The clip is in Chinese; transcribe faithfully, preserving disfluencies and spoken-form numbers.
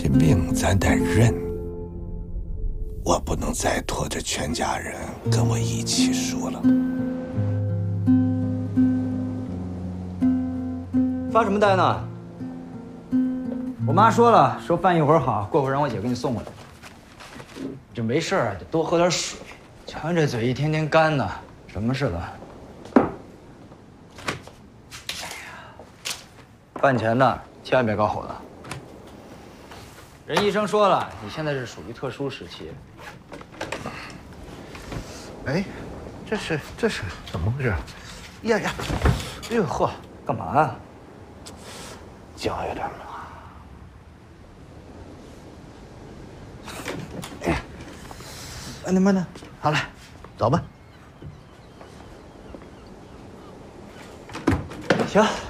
病咱得认，我不能再拖着全家人跟我一起输了。 发什么呆呢？我妈说了，说饭一会儿好，过会儿让我姐给你送过来。这没事儿得多喝点水，瞧你这嘴一天天干的，什么似的。哎呀，饭前呢，千万别搞吼了。人医生说了，你现在是属于特殊时期。 哎，这是这是怎么回事？呀呀， 哎呦呵，干嘛呀？ 教育点嘛。哎呀，慢点慢点，好了，走吧。 行。